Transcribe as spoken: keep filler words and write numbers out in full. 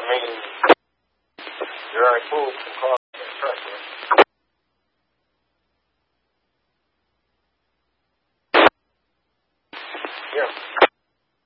mean, you're already pulled some cars in the truck, man. Yeah.